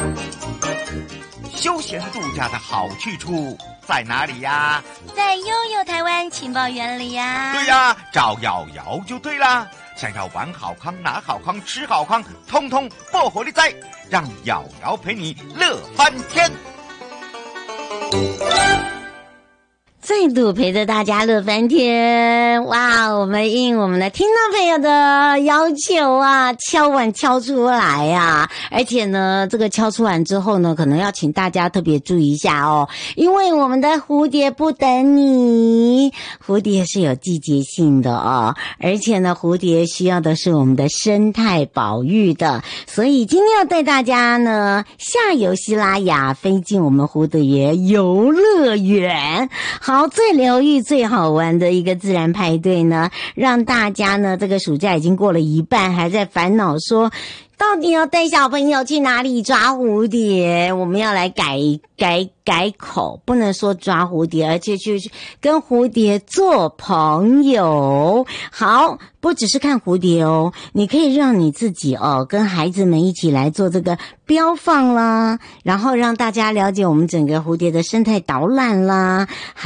休闲度假的好去处在哪里呀？ 在悠悠台湾情报园里呀。 对呀，找瑶瑶就对啦。想要玩好康、拿好康、吃好康，通通不火力在，让瑶瑶陪你乐翻天。 再度陪着大家乐翻天，哇！我们应我们的听众朋友的要求啊，敲碗敲出来啊！而且呢，这个敲出完之后呢，可能要请大家特别注意一下哦，因为我们的蝴蝶不等你，蝴蝶是有季节性的哦，而且呢，蝴蝶需要的是我们的生态保育的，所以今天要带大家呢下游西拉雅飞进我们蝴蝶游乐园。好，最疗愈、最好玩的一个自然派对呢，让大家呢这个暑假已经过了一半，还在烦恼说到底要带小朋友去哪里抓蝴蝶。我们要来改口，不能说抓蝴蝶，而且去跟蝴蝶做朋友。好，不只是看蝴蝶哦，你可以让你自己哦跟孩子们一起来做这个标放啦，然后让大家了解我们整个蝴蝶的生态导览啦。